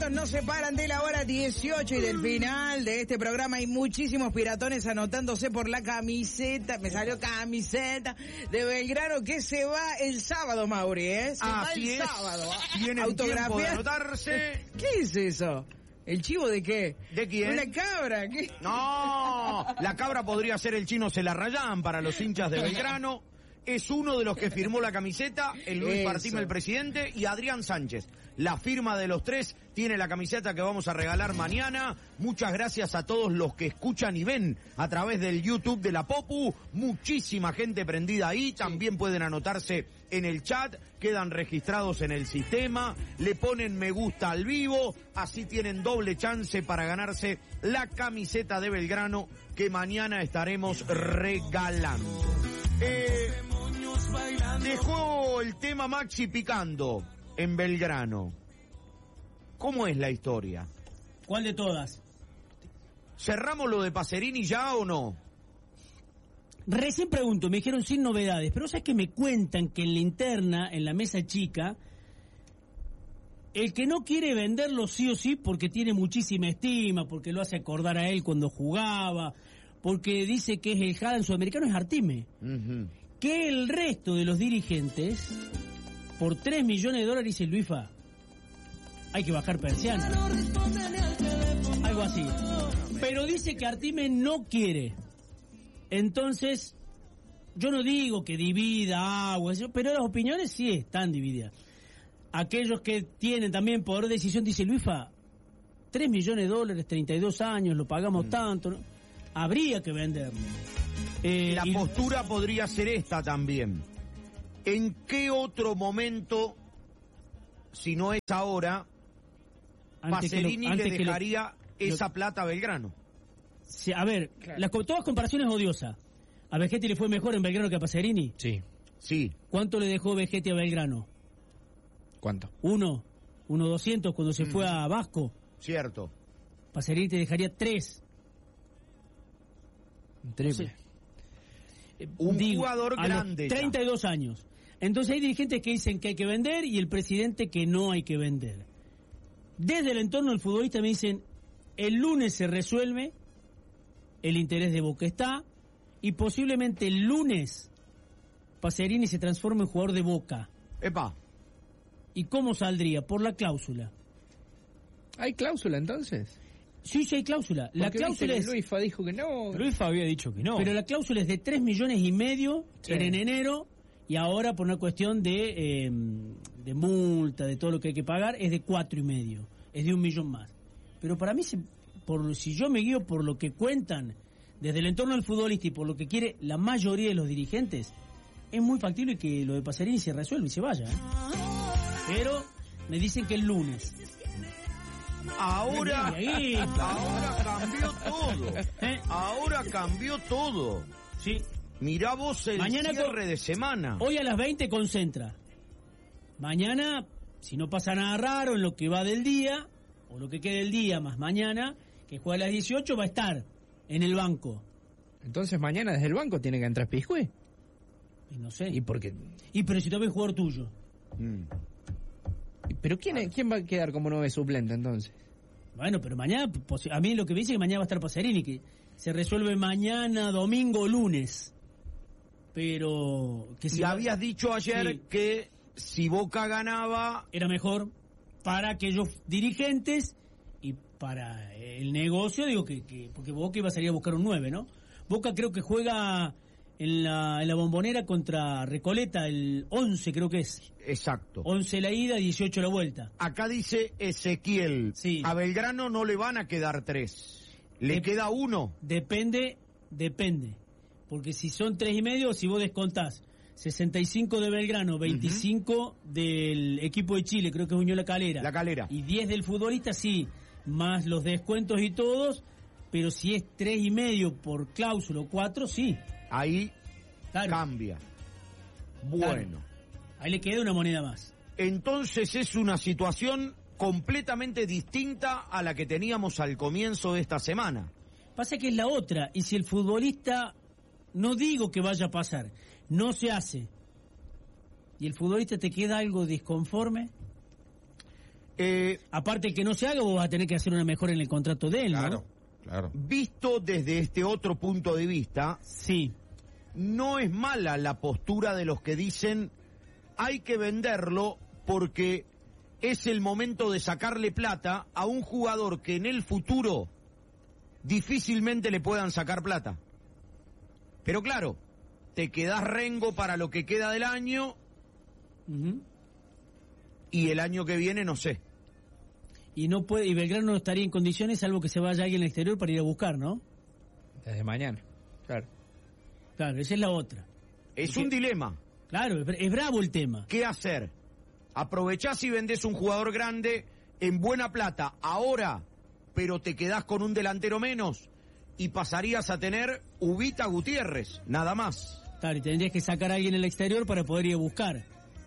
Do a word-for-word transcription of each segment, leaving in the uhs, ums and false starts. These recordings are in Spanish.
minutos nos separan de la hora dieciocho y del final de este programa. Hay muchísimos piratones anotándose por la camiseta. Me salió camiseta de Belgrano que se va el sábado, Mauri, ¿eh? Se va el sábado. Tienen tiempo de anotarse. ¿Qué es eso? ¿El chivo de qué? ¿De quién? ¿Una cabra? ¿Qué? No, la cabra podría ser el chino Celarrayán para los hinchas de Belgrano. Es uno de los que firmó la camiseta, el Luis Partime, el presidente, y Adrián Sánchez. La firma de los tres tiene la camiseta que vamos a regalar mañana. Muchas gracias a todos los que escuchan y ven a través del YouTube de la Popu. Muchísima gente prendida ahí. También pueden anotarse en el chat. Quedan registrados en el sistema. Le ponen me gusta al vivo. Así tienen doble chance para ganarse la camiseta de Belgrano que mañana estaremos regalando. Eh, dejó el tema Maxi picando en Belgrano. ¿Cómo es la historia? ¿Cuál de todas? ¿Cerramos lo de Pacerini ya o no? Recién pregunto, me dijeron sin novedades, pero sabes que me cuentan que en la interna, en la mesa chica, el que no quiere venderlo sí o sí porque tiene muchísima estima, porque lo hace acordar a él cuando jugaba, porque dice que es el Haaland sudamericano, es Artime. Uh-huh. Que el resto de los dirigentes, por tres millones de dólares, dice Luifa, hay que bajar persiana. Algo así. Pero dice que Artime no quiere. Entonces, yo no digo que divida agua, pero las opiniones sí están divididas. Aquellos que tienen también poder de decisión, dice Luifa, tres millones de dólares, treinta y dos años, lo pagamos mm. tanto, ¿no? Habría que venderlo. Eh, la y... postura podría ser esta también. ¿En qué otro momento, si no es ahora, Pacerini lo, le dejaría lo, esa lo... plata a Belgrano? Sí, a ver, claro. las, todas comparaciones odiosas. ¿A Vegetti le fue mejor en Belgrano que a Pacerini? Sí. Sí. ¿Cuánto le dejó Vegetti a Belgrano? ¿Cuánto? Uno. Uno doscientos cuando se mm. fue a Vasco. Cierto. Pacerini te dejaría tres. Triple. Sí. Un Digo, jugador grande. treinta y dos ya. años. Entonces hay dirigentes que dicen que hay que vender y el presidente que no hay que vender. Desde el entorno del futbolista me dicen, el lunes se resuelve, el interés de Boca está, y posiblemente el lunes Pacerini se transforme en jugador de Boca. Epa. ¿Y cómo saldría? Por la cláusula. ¿Hay cláusula entonces? Sí, sí hay cláusula. La cláusula es... Luifa dijo que no. Luifa había dicho que no. Pero la cláusula es de tres millones y medio, sí. Era en enero, y ahora por una cuestión de, eh, de multa, de todo lo que hay que pagar, es de cuatro y medio. Es de un millón más. Pero para mí, por si yo me guío por lo que cuentan desde el entorno del futbolista y por lo que quiere la mayoría de los dirigentes, es muy factible que lo de Pacerini se resuelva y se vaya, ¿eh? Pero me dicen que el lunes. Ahora, ahora cambió todo. ¿Eh? Ahora cambió todo. Sí. Mirá vos el Mañana cierre con... de semana. Hoy a las veinte concentra. Mañana, si no pasa nada raro en lo que va del día, o lo que quede del día más mañana, que juega a las dieciocho, va a estar en el banco. Entonces mañana desde el banco tiene que entrar Pizjuí. Y no sé. ¿Y por qué? Y pero si todavía es jugador tuyo. Mm. ¿Pero quién, es, quién va a quedar como nueve suplente entonces? Bueno, pero mañana, a mí lo que me dice es que mañana va a estar Pacerini, que se resuelve mañana, domingo, lunes. Pero... que si y va... habías dicho ayer sí. que si Boca ganaba... era mejor para aquellos dirigentes y para el negocio, digo que, que porque Boca iba a salir a buscar un nueve, ¿no? Boca creo que juega... En la, en la Bombonera contra Recoleta, el once creo que es. Exacto. once la ida, dieciocho la vuelta. Acá dice Ezequiel, sí. A Belgrano no le van a quedar tres, le Dep- queda uno. Depende, depende. Porque si son tres y medio, si vos descontás sesenta y cinco de Belgrano, veinticinco uh-huh. del equipo de Chile, creo que es Unión La Calera. La Calera. Y diez del futbolista, sí, más los descuentos y todos, pero si es tres y medio por cláusula o cuatro, sí. Ahí claro. Cambia. Bueno. Claro. Ahí le queda una moneda más. Entonces es una situación completamente distinta a la que teníamos al comienzo de esta semana. Pasa que es la otra, y si el futbolista, no digo que vaya a pasar, no se hace, y el futbolista te queda algo disconforme. Eh, Aparte que no se haga, vos vas a tener que hacer una mejora en el contrato de él, Claro, ¿no? claro. visto desde este otro punto de vista, Sí. no es mala la postura de los que dicen hay que venderlo porque es el momento de sacarle plata a un jugador que en el futuro difícilmente le puedan sacar plata. Pero claro, te quedás rengo para lo que queda del año Ujú. y el año que viene no sé. Y no puede, y Belgrano no estaría en condiciones salvo que se vaya alguien al exterior para ir a buscar, ¿no? Desde mañana, claro. Claro, esa es la otra. Es un dilema. Claro, es, es bravo el tema. ¿Qué hacer? Aprovechás y vendés un jugador grande en buena plata ahora, pero te quedás con un delantero menos y pasarías a tener Ubita Gutiérrez, nada más. Claro, y tendrías que sacar a alguien al exterior para poder ir a buscar.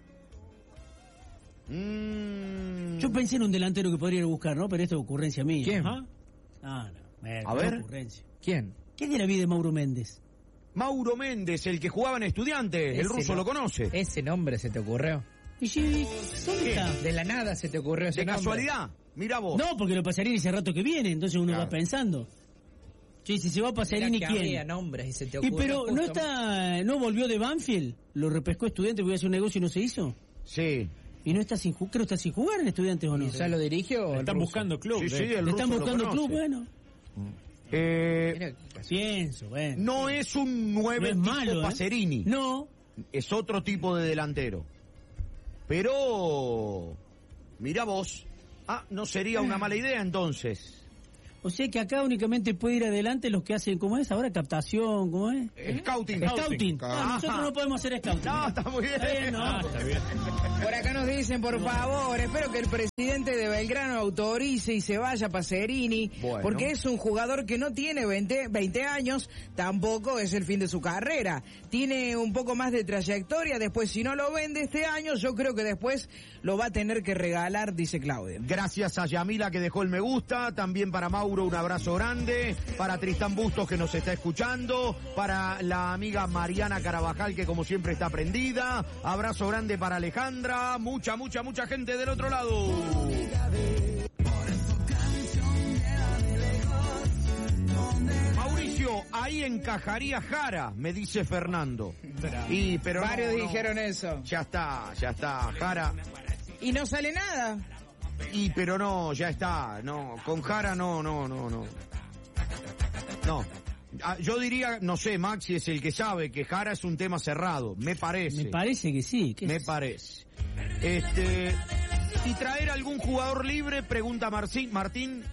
Mm. Yo pensé en un delantero que podría ir a buscar, ¿no? Pero esto es ocurrencia mía. ¿Quién? Ajá. Ah, no. Bueno, A es ver. ocurrencia. ¿Quién? ¿Qué es de la vida de Mauro Méndez? Mauro Méndez, el que jugaba en Estudiantes, el Ese ruso no- lo conoce. ¿Ese nombre se te ocurrió? Y sí, ¿dónde está? De la nada se te ocurrió ese De nombre. casualidad, mira vos. No, porque lo pasaría ese rato que viene, entonces uno Claro. va pensando. Sí, si se va a Pasarini, Mirá que había ¿quién? nombres y se te Y ocurrió pero no justo. está, no volvió de Banfield, lo repescó Estudiantes, voy a hacer un negocio y no se hizo. Sí. Y no está sin jugar, creo que está sin jugar en Estudiantes o no. ¿Y ya lo dirigió o el Están ruso? buscando club. Sí, de- sí, el Le están ruso lo buscando conoce. club, bueno. Eh, Mirá, Pienso, bueno. no es un No nueve es tipo malo, ¿eh? Pacerini. No, Es otro tipo de delantero. Pero, mira vos. Ah, no sería una mala idea entonces. o sea que acá únicamente puede ir adelante los que hacen, ¿cómo es? Ahora captación, ¿cómo es? Scouting. Scouting. Ajá. No, nosotros no podemos hacer scouting. No, está muy bien. Está bien, no. Ah, está bien. Por acá nos dicen, por favor, espero que el presidente de Belgrano autorice y se vaya Pacerini, Bueno. porque es un jugador que no tiene veinte, veinte años, tampoco es el fin de su carrera. Tiene un poco más de trayectoria, después si no lo vende este año, yo creo que después lo va a tener que regalar, dice Claudio. Gracias a Yamila que dejó el me gusta, también para Mauro un abrazo grande, para Tristán Bustos que nos está escuchando, para la amiga Mariana Carabajal que como siempre está prendida, abrazo grande para Alejandra, mucha, mucha, mucha gente del otro lado. Mauricio, ahí encajaría Jara, me dice Fernando. Y, pero no, Varios no. dijeron eso. Ya está, ya está, Jara. Y no sale nada. Y pero no, ya está, no, con Jara no, no, no, no. No. Ah, yo diría, no sé, Maxi es el que sabe que Jara es un tema cerrado, me parece. Me parece que sí. ¿qué Me es? parece. Este, y traer algún jugador libre, pregunta Marcín, Martín.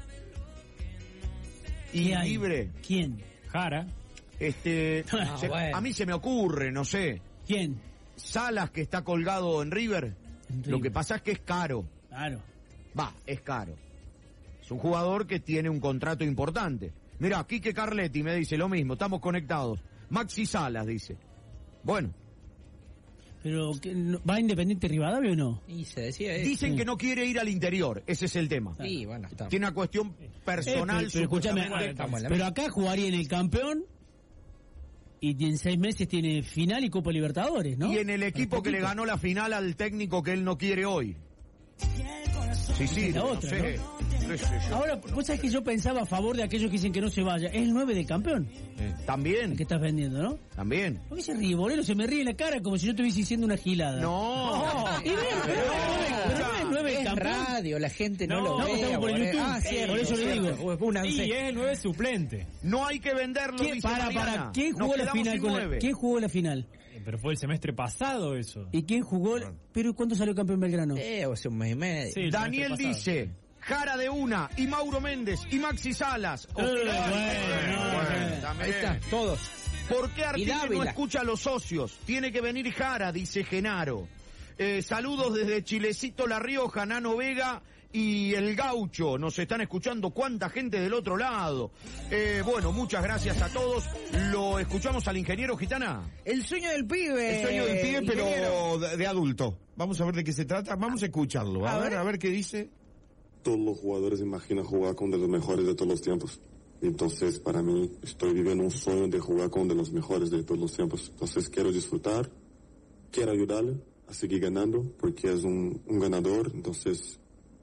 Y ¿Qué hay? libre. ¿Quién? Jara. Este, Ah, se- bueno. a mí se me ocurre, no sé, ¿Quién? Salas que está colgado en River. En Lo River. que pasa es que es caro. Claro. Va, es caro. Es un jugador que tiene un contrato importante. Mirá, Quique Carletti me dice lo mismo, estamos conectados. Maxi Salas dice. Bueno, Pero, ¿qué, no- ¿va a Independiente Rivadavia o no? Y se decía eso. dicen que no quiere ir al interior, ese es el tema. Sí, bueno, está. Tiene una cuestión personal. Eh, pero, pero escúchame, supuestamente. estamos en la pero acá jugaría en el campeón y en seis meses tiene final y Copa Libertadores, ¿no? Y en el equipo Hace que le poquito. ganó la final al técnico que él no quiere hoy. Sí, sí, La no otra, sé. Sí, sí, sí. Ahora, vos sabés que yo pensaba a favor de aquellos que dicen que no se vaya. Es el nueve del campeón También, el que estás vendiendo, ¿no? también. ¿Por qué se ríe, Bolero? Se me ríe en la cara como si yo estuviese diciendo una gilada. No. Y bien, pero no es nueve, pero no es nueve del Es campeón. radio, la gente no, No, lo no, ve. estamos por el boludo. YouTube. Ah, cierto, Por eso le cierto. digo. Únanse. Y es el nueve suplente. No hay que venderlo, ¿Quién, dice para, Mariana. para, ¿quién Nos jugó la quedamos final sin con la, nueve. ¿Quién jugó la final? Eh, Pero fue el semestre pasado eso. ¿Y quién jugó? Pero ¿cuándo salió campeón Belgrano? Eh, o sea, un mes y medio. Sí, el Daniel semestre pasado. dice, Jara de una, y Mauro Méndez, y Maxi Salas. Ok. bueno, Bueno, también. Ahí está, todos. ¿Por qué Artime no Dávila. escucha a los socios? Tiene que venir Jara, dice Genaro. Eh, saludos desde Chilecito, La Rioja, Nano Vega y El Gaucho. Nos están escuchando cuánta gente del otro lado. Eh, bueno, muchas gracias a todos. Lo escuchamos al ingeniero Gitana. El sueño del pibe. El sueño del pibe, ingeniero. pero de, de adulto. Vamos a ver de qué se trata. Vamos a escucharlo. A, A ver, ver. a ver qué dice. Todos los jugadores imaginan jugar con de los mejores de todos los tiempos. Entonces, para mí, estoy viviendo un sueño de jugar con de los mejores de todos los tiempos. Entonces, quiero disfrutar, quiero ayudarle a seguir ganando, porque es un, un ganador. Entonces,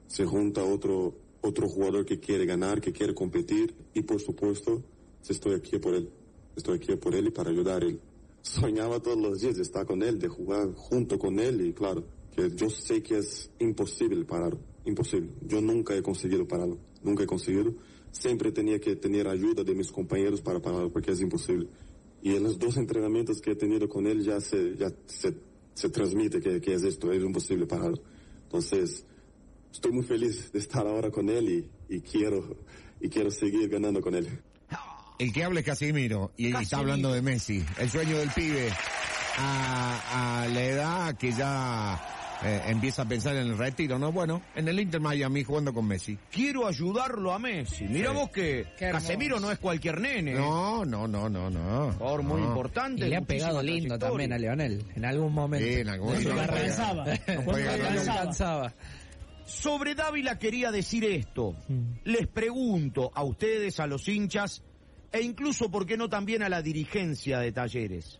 se junta otro, otro jugador que quiere ganar, que quiere competir, y por supuesto, estoy aquí por él. Estoy aquí por él y para ayudar a él. Soñaba todos los días de estar con él, de jugar junto con él, y claro, que yo sé que es imposible pararlo, imposible. Yo nunca he conseguido pararlo, nunca he conseguido. Siempre tenía que tener ayuda de mis compañeros para pararlo, porque es imposible. Y en los dos entrenamientos que he tenido con él ya se, ya se, se transmite que, que es esto, es imposible pararlo. Entonces, estoy muy feliz de estar ahora con él y, y quiero, y quiero seguir ganando con él. El que habla es Casimiro, y Casimiro. está hablando de Messi, el sueño del pibe a, a la edad que ya eh, empieza a pensar en el retiro, ¿no? Bueno, en el Inter Miami jugando con Messi. Quiero ayudarlo a Messi. Mira Sí. vos que Qué hermoso. Casemiro no es cualquier nene. No, no, no, no, no. Jugador muy No. importante. Y le de han pegado muchísima lindo trayectoria. también a Leonel, en algún momento. Sí, en algún momento. Cuando No puede alcanzaba. ganar. No Cuando puede ganar. No alcanzaba. alcanzaba. Sobre Dávila quería decir esto. Les pregunto a ustedes, a los hinchas, e incluso, ¿por qué no también a la dirigencia de Talleres?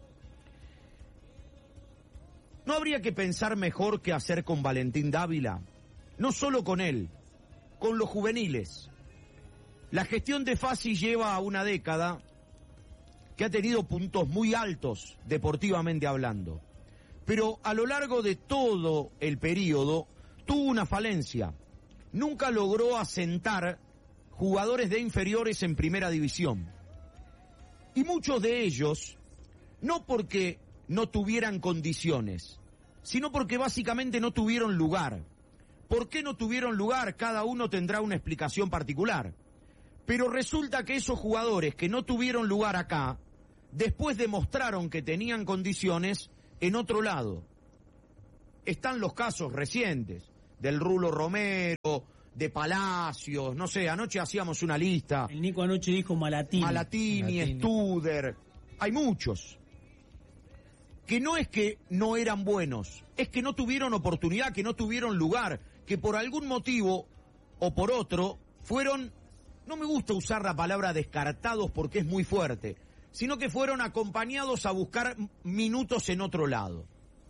¿No habría que pensar mejor qué hacer con Valentín Dávila? No solo con él, con los juveniles. La gestión de Fassi lleva una década que ha tenido puntos muy altos, deportivamente hablando. Pero a lo largo de todo el periodo tuvo una falencia. Nunca logró asentar jugadores de inferiores en primera división. Y muchos de ellos, no porque no tuvieran condiciones, sino porque básicamente no tuvieron lugar. ¿Por qué no tuvieron lugar? Cada uno tendrá una explicación particular. Pero resulta que esos jugadores que no tuvieron lugar acá, después demostraron que tenían condiciones en otro lado. Están los casos recientes del Rulo Romero, de Palacios, no sé, anoche hacíamos una lista. El Nico anoche dijo Malatini. Malatini, Malatini. Studer, hay muchos. Que no es que no eran buenos, es que no tuvieron oportunidad, que no tuvieron lugar, que por algún motivo o por otro fueron, no me gusta usar la palabra descartados porque es muy fuerte, sino que fueron acompañados a buscar minutos en otro lado.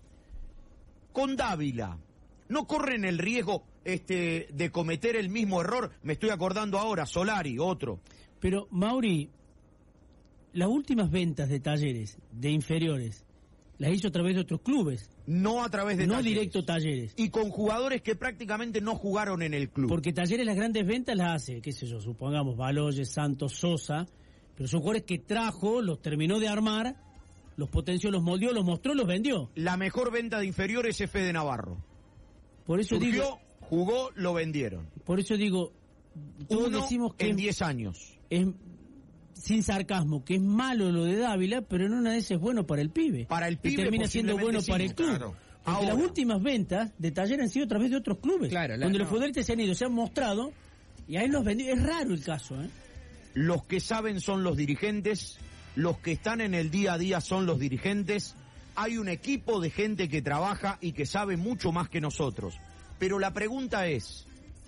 Con Dávila, no corren el riesgo este, de cometer el mismo error, me estoy acordando ahora, Solari, otro. Pero, Mauri, las últimas ventas de Talleres, de inferiores, las hizo a través de otros clubes, No a través de no Talleres. directo Talleres. Y con jugadores que prácticamente no jugaron en el club. Porque Talleres las grandes ventas las hace, qué sé yo, supongamos Baloyes, Santos, Sosa, pero son jugadores que trajo, los terminó de armar, los potenció, los moldeó, los mostró, los vendió. La mejor venta de inferiores es Fede Navarro. Por eso Surgió, digo, jugó, lo vendieron. por eso digo, todos Uno decimos que en es, diez años. es, sin sarcasmo, que es malo lo de Dávila, pero en una de esas es bueno para el pibe. Para el que pibe termina siendo bueno posiblemente para el sí, club. claro. Porque Ahora. las últimas ventas de Talleres han sido a través de otros clubes. Claro, la- donde no. los futbolistas se han ido, se han mostrado, y ahí los vendió. Es raro el caso, ¿eh? Los que saben son los dirigentes, los que están en el día a día son los dirigentes. Hay un equipo de gente que trabaja y que sabe mucho más que nosotros. Pero la pregunta es,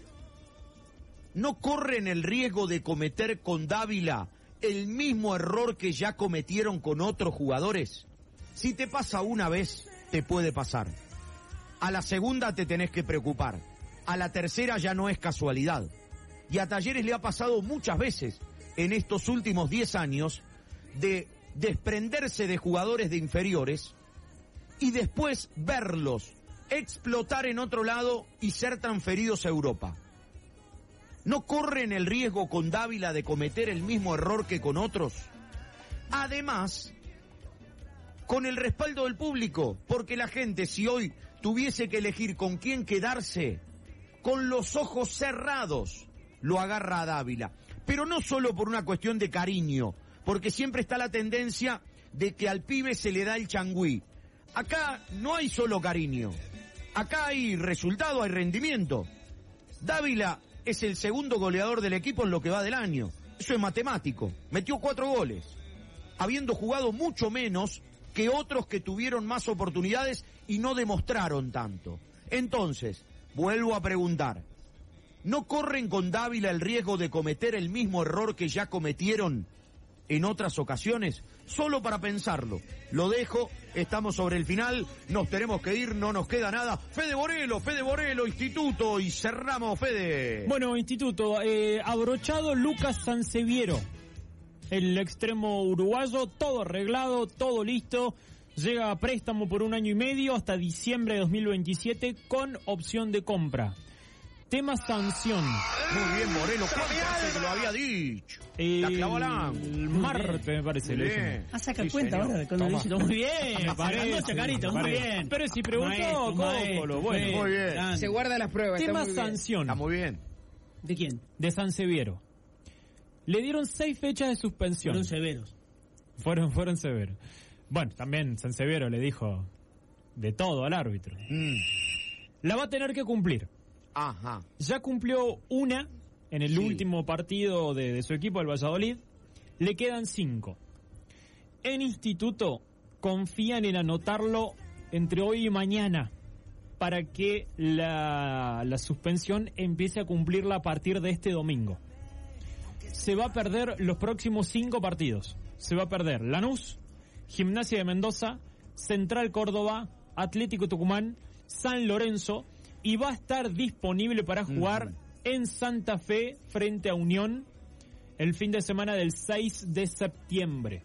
¿no corren el riesgo de cometer con Dávila el mismo error que ya cometieron con otros jugadores? Si te pasa una vez, te puede pasar. A la segunda te tenés que preocupar. A la tercera ya no es casualidad. Y a Talleres le ha pasado muchas veces en estos últimos diez años de desprenderse de jugadores de inferiores y después verlos explotar en otro lado y ser transferidos a Europa. ¿No corren el riesgo con Dávila de cometer el mismo error que con otros? Además, con el respaldo del público, porque la gente, si hoy tuviese que elegir con quién quedarse, con los ojos cerrados, lo agarra a Dávila. Pero no solo por una cuestión de cariño, porque siempre está la tendencia de que al pibe se le da el changüí. Acá no hay solo cariño, acá hay resultado, hay rendimiento. Dávila es el segundo goleador del equipo en lo que va del año. Eso es matemático. Metió cuatro goles, habiendo jugado mucho menos que otros que tuvieron más oportunidades y no demostraron tanto. Entonces, vuelvo a preguntar, ¿no corren con Dávila el riesgo de cometer el mismo error que ya cometieron en otras ocasiones, solo para pensarlo. Lo dejo, estamos sobre el final, nos tenemos que ir, no nos queda nada. Fede Borelo, Fede Borelo, Instituto, y cerramos, Fede. Bueno, Instituto, eh, abrochado Lucas Sanseviero, el extremo uruguayo, todo arreglado, todo listo. Llega a préstamo por un año y medio hasta diciembre de dos mil veintisiete con opción de compra. Tema sanción. Muy bien, Morelo, ¿cuánto que lo había dicho? Eh, La clavó al ángulo. El martes, me parece. Muy le bien. dijimos. Ah, saca Sí, cuenta señor. ahora. Cuando Toma. dice, muy bien. Me parece, Sacando chacarita, muy parece. bien. Pero si preguntó, Maestro, Cócolo, bueno. maestro, Muy bien. grande. Se guarda las pruebas. Tema está muy bien. sanción. Está muy bien. ¿De quién? De Sanseviero. Le dieron seis fechas de suspensión. Fueron severos. Fueron, fueron severos. Bueno, también Sanseviero le dijo de todo al árbitro. Mm. La va a tener que cumplir. Ajá. Ya cumplió una en el Sí. último partido de, de su equipo, el Valladolid. Le quedan cinco. En Instituto confían en anotarlo entre hoy y mañana para que la, la suspensión empiece a cumplirla a partir de este domingo. Se va a perder los próximos cinco partidos. Se va a perder Lanús, Gimnasia de Mendoza, Central Córdoba, Atlético Tucumán, San Lorenzo, y va a estar disponible para jugar uh-huh. en Santa Fe frente a Unión el fin de semana del seis de septiembre.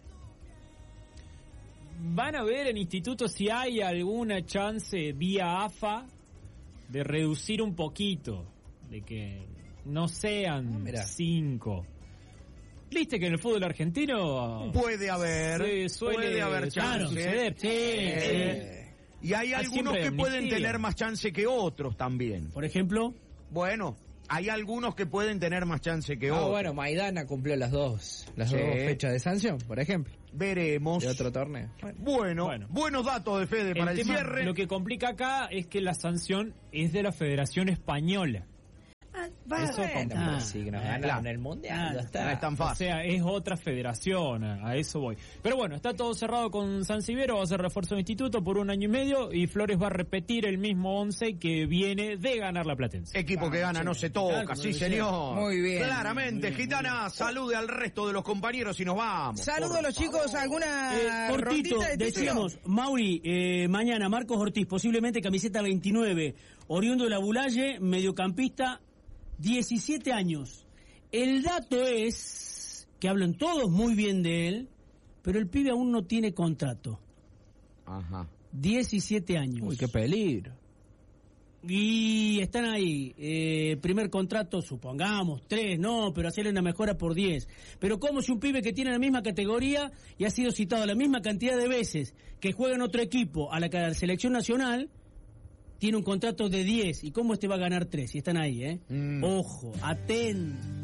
Van a ver en Instituto si hay alguna chance vía A F A de reducir un poquito, de que no sean Mirá. cinco. Viste que en el fútbol argentino Puede haber, sí, suele puede haber claro, chance. suceder. Sí, Eh, sí. Y hay Hay algunos siempre que pueden amnistía. tener más chance que otros también. Por ejemplo, Bueno, hay algunos que pueden tener más chance que Ah, otros. bueno, Maidana cumplió las dos, las Sí. dos fechas de sanción, por ejemplo, Veremos. de otro torneo. Bueno, Bueno, Bueno. buenos datos de Fede para el, tema- cierre. Lo que complica acá es que la sanción es de la Federación Española. Eso bueno, complica. pero sí que nos Ah, ganaron claro. el mundial, Ah, ya está. No es tan O fácil. sea, es otra federación, a a eso voy. Pero bueno, está todo cerrado con Sanseviero, va a ser refuerzo de Instituto por un año y medio y Flores va a repetir el mismo once que viene de ganar la Platense. Equipo que gana no se toca, Claro, sí como señor. Muy bien. Claramente, Gitana, salude al resto de los compañeros y nos vamos. Saludos a los chicos, alguna eh, cortito, rondita de decíamos, Mauri, eh, mañana Marcos Ortiz, posiblemente camiseta veintinueve, oriundo de la Bulalle, mediocampista, diecisiete años. El dato es que hablan todos muy bien de él, pero el pibe aún no tiene contrato. Ajá. diecisiete años. Uy, qué peligro. Y están ahí, eh, primer contrato, supongamos, tres, no, pero hacerle una mejora por diez. Pero ¿cómo si un pibe que tiene la misma categoría y ha sido citado la misma cantidad de veces que juega en otro equipo a la, a la selección nacional, tiene un contrato de diez? ¿Y cómo este va a ganar tres? Y están ahí, ¿eh? Mm. Ojo, atento.